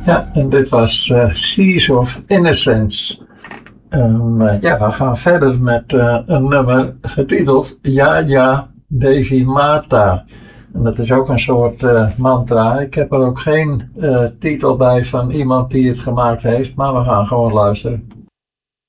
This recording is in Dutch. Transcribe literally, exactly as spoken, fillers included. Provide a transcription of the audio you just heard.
Ja, en dit was uh, Seas of Innocence. Um, uh, ja, we gaan verder met uh, een nummer getiteld Ja Ja Devi Mata. En dat is ook een soort uh, mantra. Ik heb er ook geen uh, titel bij van iemand die het gemaakt heeft, maar we gaan gewoon luisteren.